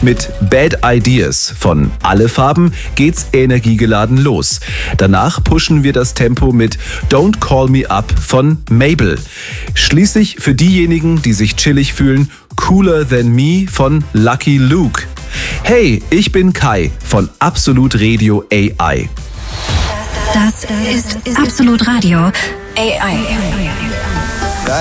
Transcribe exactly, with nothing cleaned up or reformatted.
Mit Bad Ideas von Alle Farben geht's energiegeladen los. Danach pushen wir das Tempo mit Don't Call Me Up von Mabel. Schließlich für diejenigen, die sich chillig fühlen, Cooler Than Me von Lucky Luke. Hey, ich bin Kai von Absolut Radio A I. Das ist Absolut Radio A I.